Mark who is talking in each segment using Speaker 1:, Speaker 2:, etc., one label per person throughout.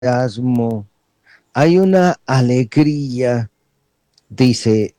Speaker 1: entusiasmo, hay una alegría, dice,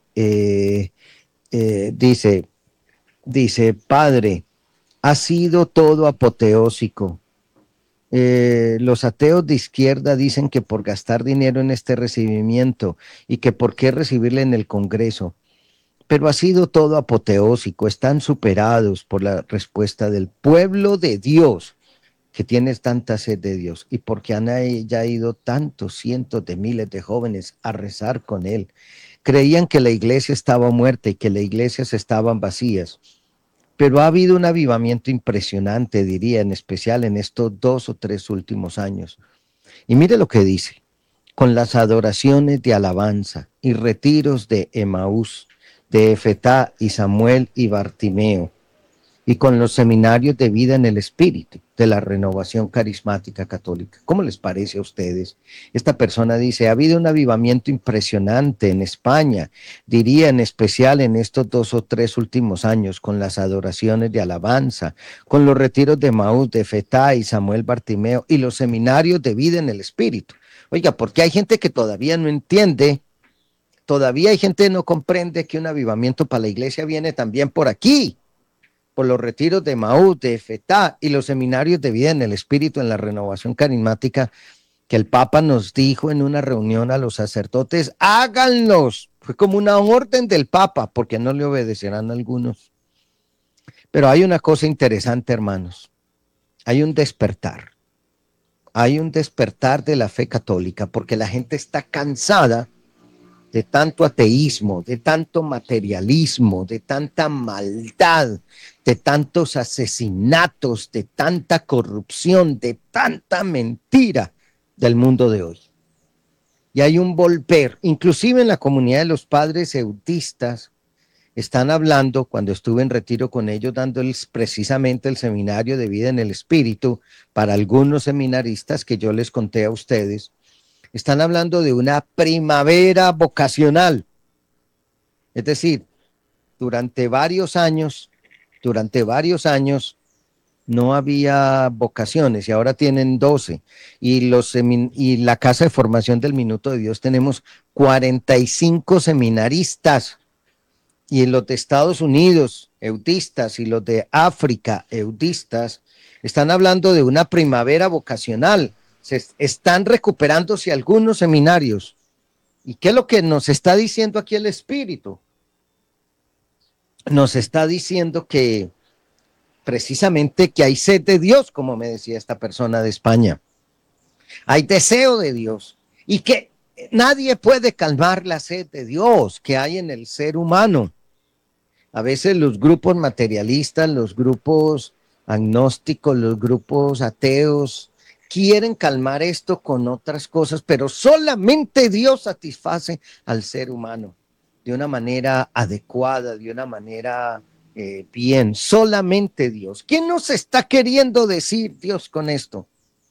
Speaker 1: dice, Padre, ha sido todo apoteósico. Los ateos de izquierda dicen que por gastar dinero en este recibimiento y que por qué recibirle en el Congreso, pero ha sido todo apoteósico, están superados por la respuesta del pueblo de Dios que tiene tanta sed de Dios y porque han ya ido tantos cientos de miles de jóvenes a rezar con él. Creían que la iglesia estaba muerta y que las iglesias estaban vacías, pero ha habido un avivamiento impresionante, diría, en especial en estos 2 o 3 últimos años. Y mire lo que dice: con las adoraciones de alabanza y retiros de Emaús, de Efetá y Samuel y Bartimeo, y con los seminarios de vida en el espíritu de la renovación carismática católica. ¿Cómo les parece a ustedes? Esta persona dice, ha habido un avivamiento impresionante en España, diría en especial en estos 2 o 3 últimos años, con las adoraciones de alabanza, con los retiros de Maús, de Fetá y Samuel Bartimeo y los seminarios de vida en el espíritu. Oiga, porque hay gente que todavía no entiende, todavía hay gente que no comprende que un avivamiento para la iglesia viene también por aquí, por los retiros de Maús, de Fetá y los seminarios de vida en el espíritu, en la renovación carismática, que el Papa nos dijo en una reunión a los sacerdotes, háganlos. Fue como una orden del Papa, porque no le obedecerán algunos. Pero hay una cosa interesante, hermanos. Hay un despertar de la fe católica, porque la gente está cansada de tanto ateísmo, de tanto materialismo, de tanta maldad, de tantos asesinatos, de tanta corrupción, de tanta mentira del mundo de hoy. Y hay un volver, inclusive en la comunidad de los padres eutistas, están hablando, cuando estuve en retiro con ellos, dándoles precisamente el seminario de vida en el espíritu para algunos seminaristas que yo les conté a ustedes, están hablando de una primavera vocacional. Es decir, durante varios años, durante varios años no había vocaciones y ahora tienen 12. Y la Casa de Formación del Minuto de Dios tenemos 45 seminaristas. Y los de Estados Unidos, eudistas, y los de África, eudistas, están hablando de una primavera vocacional. Se están recuperándose algunos seminarios. ¿Y qué es lo que nos está diciendo aquí el Espíritu? Nos está diciendo que precisamente que hay sed de Dios, como me decía esta persona de España. Hay deseo de Dios y que nadie puede calmar la sed de Dios que hay en el ser humano. A veces los grupos materialistas, los grupos agnósticos, los grupos ateos quieren calmar esto con otras cosas, pero solamente Dios satisface al ser humano de una manera adecuada, de una manera bien, solamente Dios. ¿Qué nos está queriendo decir Dios con esto?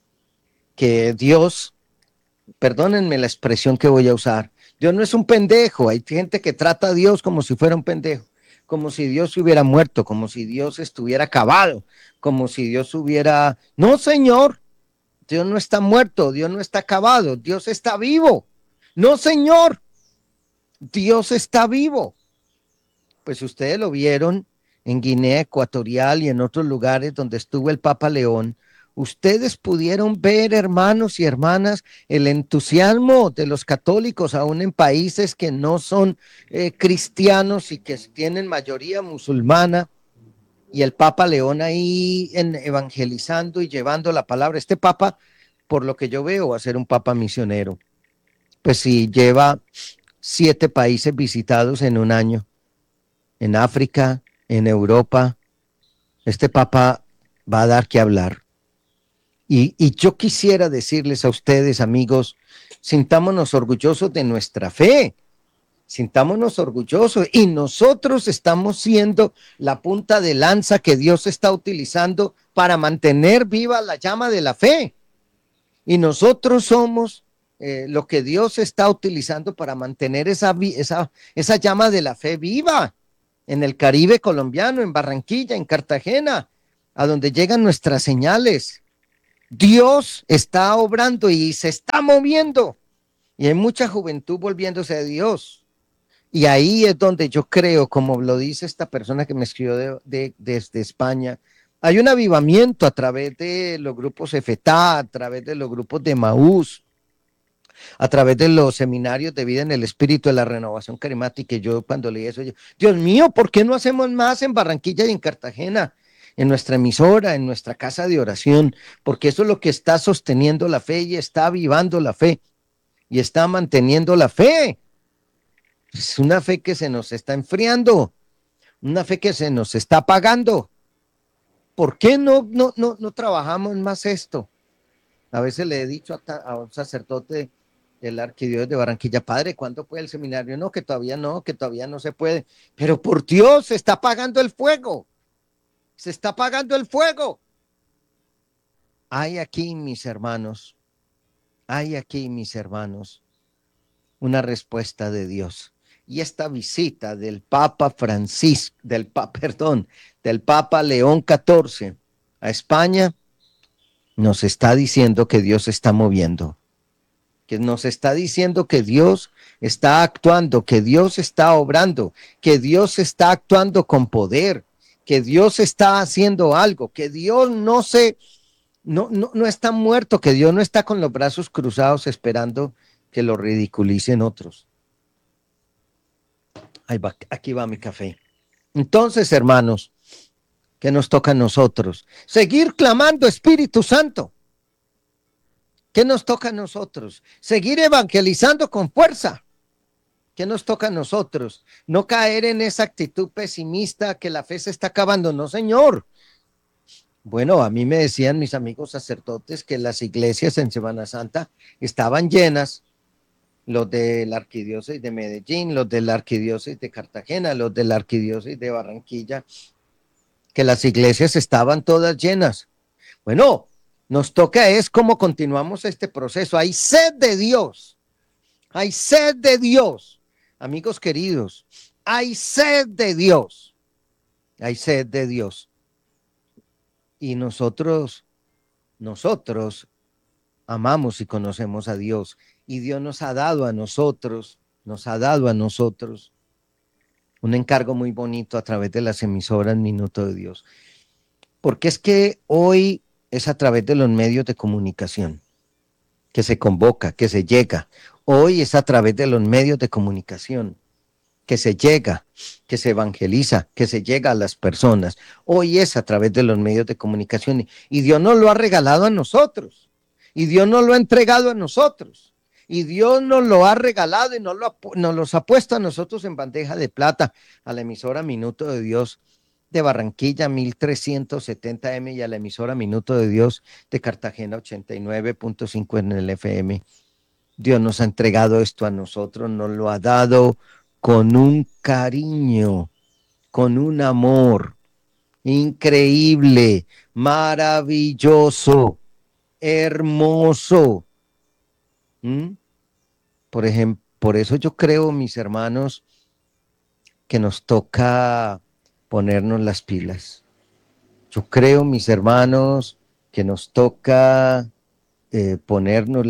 Speaker 1: Que Dios, perdónenme la expresión que voy a usar, Dios no es un pendejo. Hay gente que trata a Dios como si fuera un pendejo, como si Dios se hubiera muerto, como si Dios estuviera acabado, como si Dios hubiera... No, Señor, Dios no está muerto, Dios no está acabado, Dios está vivo. No, Señor, Dios está vivo. Pues ustedes lo vieron en Guinea Ecuatorial y en otros lugares donde estuvo el Papa León. Ustedes pudieron ver, hermanos y hermanas, el entusiasmo de los católicos, aún en países que no son cristianos y que tienen mayoría musulmana, y el Papa León ahí evangelizando y llevando la palabra. Este Papa, por lo que yo veo, va a ser un Papa misionero. Pues si lleva 7 países visitados en un año, en África, en Europa, este Papa va a dar que hablar. Y yo quisiera decirles a ustedes, amigos, sintámonos orgullosos de nuestra fe, sintámonos orgullosos. Y nosotros estamos siendo la punta de lanza que Dios está utilizando para mantener viva la llama de la fe. Y nosotros somos lo que Dios está utilizando para mantener esa llama de la fe viva en el Caribe colombiano, en Barranquilla, en Cartagena, a donde llegan nuestras señales. Dios está obrando y se está moviendo. Y hay mucha juventud volviéndose a Dios. Y ahí es donde yo creo, como lo dice esta persona que me escribió desde España, hay un avivamiento a través de los grupos EFETA, a través de los grupos de Maús, a través de los seminarios de vida en el espíritu de la renovación carismática. Y yo cuando leí eso, yo, Dios mío, ¿por qué no hacemos más en Barranquilla y en Cartagena? En nuestra emisora, en nuestra casa de oración, porque eso es lo que está sosteniendo la fe y está avivando la fe y está manteniendo la fe. Es una fe que se nos está enfriando, una fe que se nos está apagando. ¿Por qué no trabajamos más esto? A veces le he dicho a un sacerdote del arquidiócesis de Barranquilla, padre, ¿cuándo puede el seminario? No, que todavía no se puede. Pero por Dios, se está apagando el fuego. Se está apagando el fuego. Hay aquí, mis hermanos, hay aquí, mis hermanos, una respuesta de Dios. Y esta visita del Papa Francisco, del Papa León XIV a España, nos está diciendo que Dios está moviendo, que nos está diciendo que Dios está actuando, que Dios está obrando, que Dios está actuando con poder, que Dios está haciendo algo, que Dios no está muerto, que Dios no está con los brazos cruzados esperando que lo ridiculicen otros. Ahí va, aquí va mi café. Entonces, hermanos, ¿qué nos toca a nosotros? Seguir clamando Espíritu Santo. ¿Qué nos toca a nosotros? Seguir evangelizando con fuerza. ¿Qué nos toca a nosotros? No caer en esa actitud pesimista que la fe se está acabando. No, señor. Bueno, a mí me decían mis amigos sacerdotes que las iglesias en Semana Santa estaban llenas, los de la arquidiócesis de Medellín, los de la arquidiócesis de Cartagena, los de la arquidiócesis de Barranquilla, que las iglesias estaban todas llenas. Bueno, nos toca es cómo continuamos este proceso. Hay sed de Dios, hay sed de Dios, amigos queridos, hay sed de Dios, hay sed de Dios. Y nosotros amamos y conocemos a Dios. Y Dios nos ha dado a nosotros un encargo muy bonito a través de las emisoras Minuto de Dios. Porque es que hoy es a través de los medios de comunicación que se convoca, que se llega. Hoy es a través de los medios de comunicación que se llega, que se evangeliza, que se llega a las personas. Hoy es a través de los medios de comunicación y Dios nos lo ha regalado a nosotros y Dios nos lo ha entregado a nosotros y Dios nos lo ha regalado y nos los ha puesto a nosotros en bandeja de plata a la emisora Minuto de Dios de Barranquilla 1370M y a la emisora Minuto de Dios de Cartagena 89.5 en el FM. Dios nos ha entregado esto a nosotros, nos lo ha dado con un cariño, con un amor increíble, maravilloso, hermoso. ¿Mm? Por ejemplo, por eso yo creo, mis hermanos, que nos toca ponernos las pilas. Yo creo, mis hermanos, que nos toca ponernos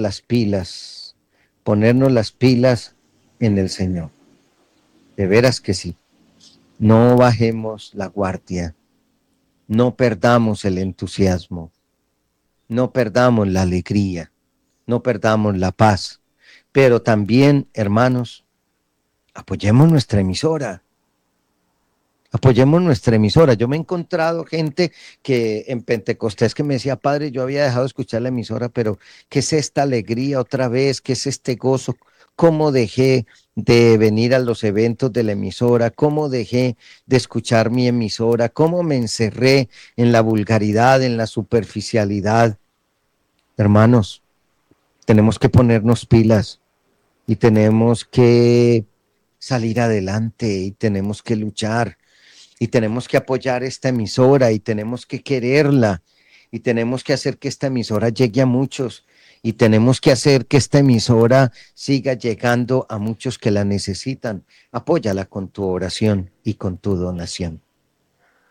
Speaker 1: las pilas en el Señor. De veras que sí. No bajemos la guardia, no perdamos el entusiasmo, no perdamos la alegría, no perdamos la paz, pero también, hermanos, apoyemos nuestra emisora. Apoyemos nuestra emisora. Yo me he encontrado gente que en Pentecostés que me decía, padre, yo había dejado de escuchar la emisora, pero ¿qué es esta alegría otra vez? ¿Qué es este gozo? ¿Cómo dejé de venir a los eventos de la emisora? ¿Cómo dejé de escuchar mi emisora? ¿Cómo me encerré en la vulgaridad, en la superficialidad? Hermanos, tenemos que ponernos pilas y tenemos que salir adelante y tenemos que luchar. Y tenemos que apoyar esta emisora y tenemos que quererla y tenemos que hacer que esta emisora llegue a muchos y tenemos que hacer que esta emisora siga llegando a muchos que la necesitan. Apóyala con tu oración y con tu donación.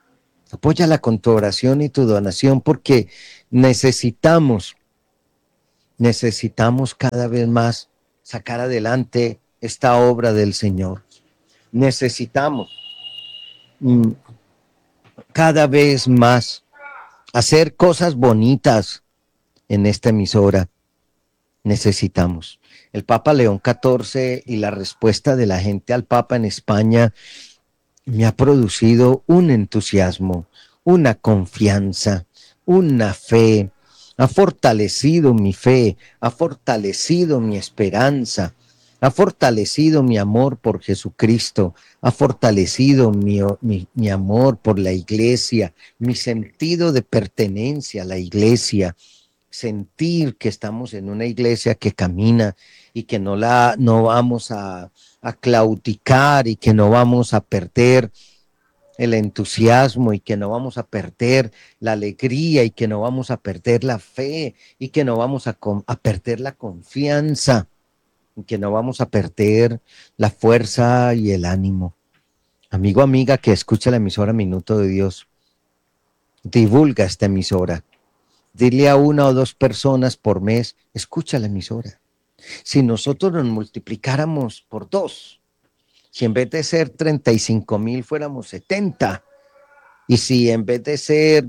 Speaker 1: Apóyala con tu oración y tu donación porque necesitamos, necesitamos cada vez más sacar adelante esta obra del Señor. Necesitamos mm, cada vez más hacer cosas bonitas en esta emisora. Necesitamos. El Papa León XIV y la respuesta de la gente al Papa en España me ha producido un entusiasmo, una confianza, una fe. Ha fortalecido mi fe, ha fortalecido mi esperanza, ha fortalecido mi amor por Jesucristo, ha fortalecido mi amor por la iglesia, mi sentido de pertenencia a la iglesia, sentir que estamos en una iglesia que camina y que no vamos a claudicar y que no vamos a perder el entusiasmo y que no vamos a perder la alegría y que no vamos a perder la fe y que no vamos a perder la confianza y que no vamos a perder la fuerza y el ánimo. Amigo, amiga que escucha la emisora Minuto de Dios, divulga esta emisora. Dile a una o dos personas por mes, escucha la emisora. Si nosotros nos multiplicáramos por dos, si en vez de ser 35,000 fuéramos 70, y si en vez de ser,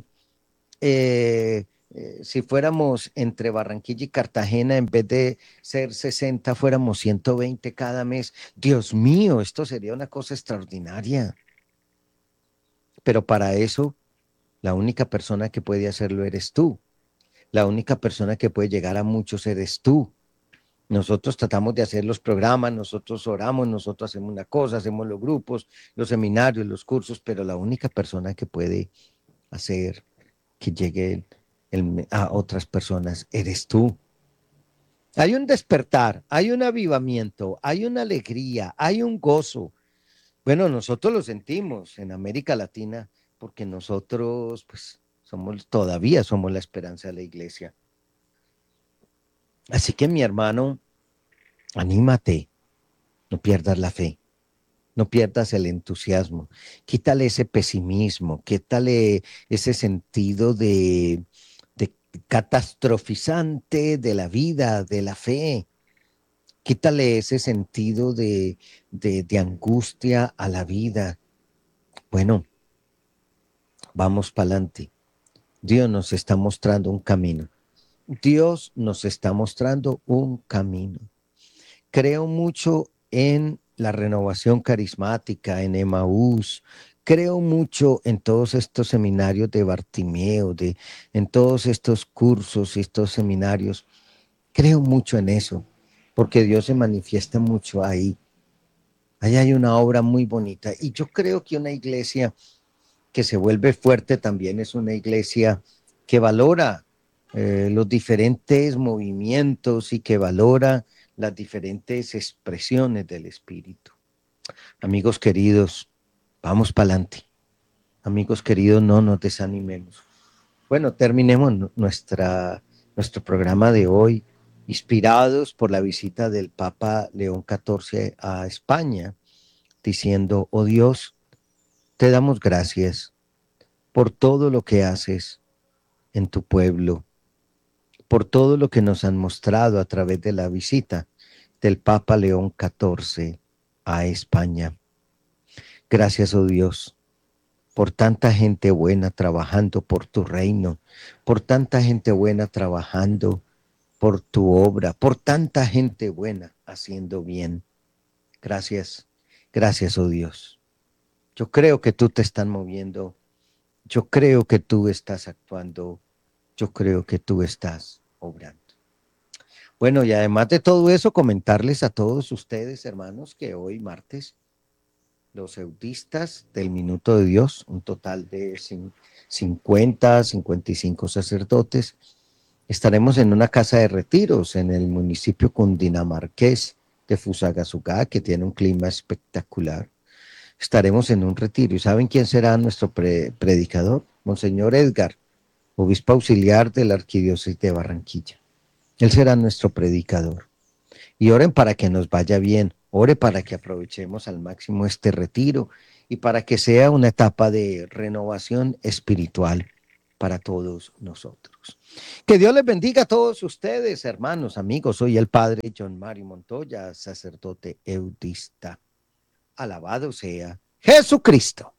Speaker 1: si fuéramos entre Barranquilla y Cartagena, en vez de ser 60, fuéramos 120 cada mes, Dios mío, esto sería una cosa extraordinaria. Pero para eso, la única persona que puede hacerlo eres tú. La única persona que puede llegar a muchos eres tú. Nosotros tratamos de hacer los programas, nosotros oramos, nosotros hacemos una cosa, hacemos los grupos, los seminarios, los cursos, pero la única persona que puede hacer que llegue a otras personas eres tú. Hay un despertar, hay un avivamiento, hay una alegría, hay un gozo. Bueno, nosotros lo sentimos en América Latina porque nosotros, pues, todavía somos la esperanza de la iglesia. Así que mi hermano, anímate, no pierdas la fe, no pierdas el entusiasmo, quítale ese pesimismo, quítale ese sentido de catastrofizante de la vida, de la fe, quítale ese sentido de angustia a la vida. Bueno, vamos para adelante. Dios nos está mostrando un camino. Dios nos está mostrando un camino. Creo mucho en la renovación carismática, en Emaús. Creo mucho en todos estos seminarios de Bartimeo, en todos estos cursos y estos seminarios. Creo mucho en eso, porque Dios se manifiesta mucho ahí. Ahí hay una obra muy bonita. Y yo creo que una iglesia que se vuelve fuerte también es una iglesia que valora los diferentes movimientos y que valora las diferentes expresiones del espíritu. Amigos queridos, vamos para adelante. Amigos queridos, no nos desanimemos. Bueno, terminemos nuestro programa de hoy, inspirados por la visita del Papa León XIV a España, diciendo, oh Dios, te damos gracias por todo lo que haces en tu pueblo, por todo lo que nos han mostrado a través de la visita del Papa León XIV a España. Gracias, oh Dios, por tanta gente buena trabajando por tu reino, por tanta gente buena trabajando por tu obra, por tanta gente buena haciendo bien. Gracias, gracias, oh Dios. Yo creo que tú te estás moviendo, yo creo que tú estás actuando, yo creo que tú estás obrando. Bueno, y además de todo eso, comentarles a todos ustedes, hermanos, que hoy martes, los eudistas del Minuto de Dios, un total de 55 sacerdotes, estaremos en una casa de retiros en el municipio cundinamarqués de Fusagasugá, que tiene un clima espectacular. Estaremos en un retiro. ¿Y saben quién será nuestro predicador? Monseñor Edgar, obispo auxiliar de la Arquidiócesis de Barranquilla. Él será nuestro predicador. Y oren para que nos vaya bien, ore para que aprovechemos al máximo este retiro y para que sea una etapa de renovación espiritual para todos nosotros. Que Dios les bendiga a todos ustedes, hermanos, amigos. Soy el padre John Mario Montoya, sacerdote eudista. Alabado sea Jesucristo.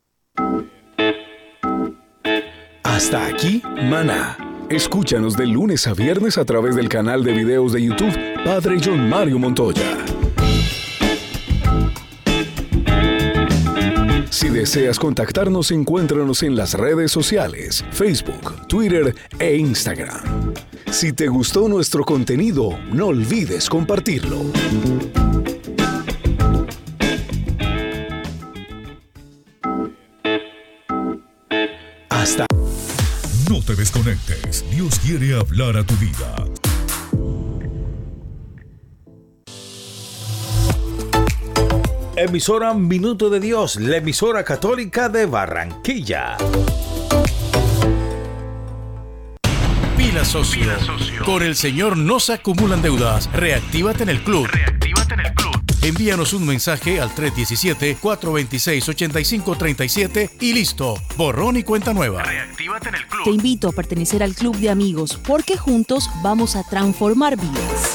Speaker 2: Hasta aquí, Maná. Escúchanos de lunes a viernes a través del canal de videos de YouTube Padre John Mario Montoya. Si deseas contactarnos, encuéntranos en las redes sociales, Facebook, Twitter e Instagram. Si te gustó nuestro contenido, no olvides compartirlo. Hasta.
Speaker 3: No te desconectes. Dios quiere hablar a tu vida.
Speaker 4: Emisora Minuto de Dios, la emisora católica de Barranquilla.
Speaker 5: Pila socio. Con el Señor no se acumulan deudas. Reactívate en el club. Envíanos un mensaje al 317-426-8537 y listo. Borrón y cuenta nueva. Reactívate en el club.
Speaker 6: Te invito a pertenecer al club de amigos porque juntos vamos a transformar vidas.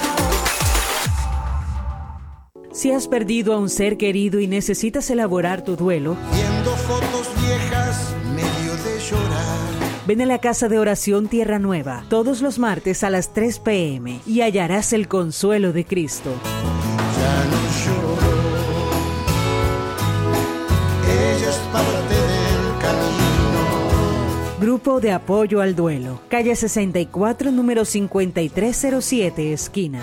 Speaker 7: Si has perdido a un ser querido y necesitas elaborar tu duelo,
Speaker 8: viendo fotos viejas, medio de llorar.
Speaker 7: Ven a la Casa de Oración Tierra Nueva todos los martes a las 3 p.m. y hallarás el consuelo de Cristo.
Speaker 8: Ya no lloro, ella es parte del camino.
Speaker 7: Grupo de Apoyo al Duelo, calle 64, número 5307, esquina.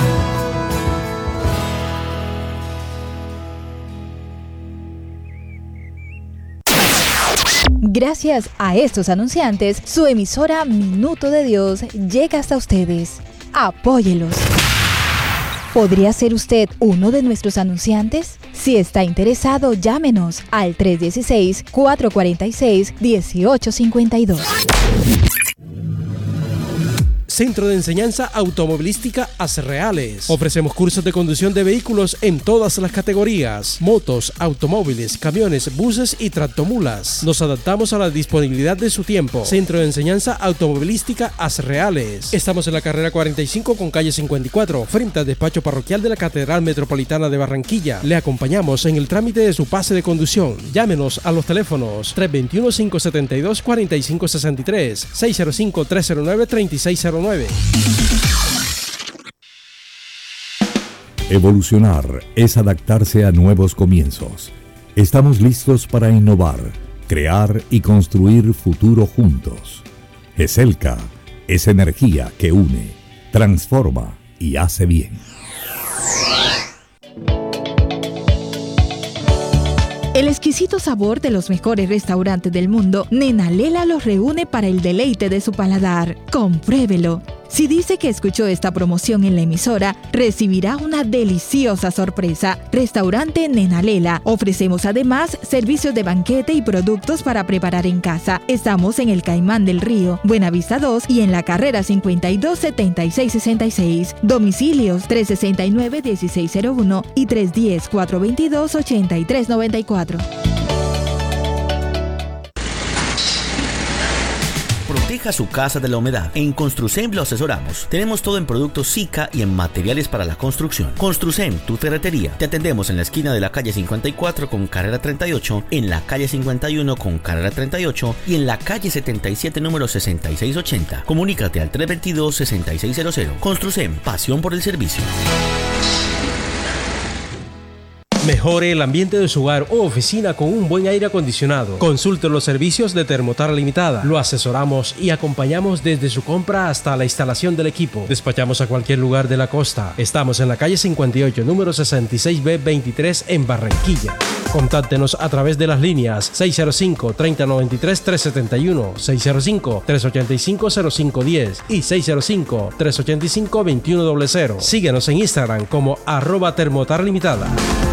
Speaker 9: Gracias a estos anunciantes, su emisora Minuto de Dios llega hasta ustedes. Apóyelos. ¿Podría ser usted uno de nuestros anunciantes? Si está interesado, llámenos al 316-446-1852.
Speaker 10: Centro de Enseñanza Automovilística Asreales. Ofrecemos cursos de conducción de vehículos en todas las categorías: motos, automóviles, camiones, buses y tractomulas. Nos adaptamos a la disponibilidad de su tiempo. Centro de Enseñanza Automovilística Asreales. Estamos en la carrera 45 con calle 54, frente al despacho parroquial de la Catedral Metropolitana de Barranquilla. Le acompañamos en el trámite de su pase de conducción. Llámenos a los teléfonos 321-572-4563, 605-309-3609.
Speaker 3: Evolucionar es adaptarse a nuevos comienzos. Estamos listos para innovar, crear y construir futuro juntos. GESELCA es energía que une, transforma y hace bien.
Speaker 9: El exquisito sabor de los mejores restaurantes del mundo, Nena Lela los reúne para el deleite de su paladar. Compruébelo. Si dice que escuchó esta promoción en la emisora, recibirá una deliciosa sorpresa. Restaurante Nena Lela. Ofrecemos además servicios de banquete y productos para preparar en casa. Estamos en el Caimán del Río, Buenavista 2 y en la carrera 52-7666. Domicilios 369-1601 y 310-422-8394.
Speaker 11: Proteja su casa de la humedad. En Construcem lo asesoramos. Tenemos todo en productos Sika y en materiales para la construcción. Construcem, tu ferretería. Te atendemos en la esquina de la calle 54 con carrera 38, en la calle 51 con carrera 38 y en la calle 77 número 6680. Comunícate al 322-6600. Construcem, pasión por el servicio.
Speaker 10: Mejore el ambiente de su hogar o oficina con un buen aire acondicionado. Consulte los servicios de Termotar Limitada. Lo asesoramos y acompañamos desde su compra hasta la instalación del equipo. Despachamos a cualquier lugar de la costa. Estamos en la calle 58, número 66B23 en Barranquilla. Contáctenos a través de las líneas 605-3093-371, 605-385-0510 y 605-385-2100. Síguenos en Instagram como @Termotar Limitada.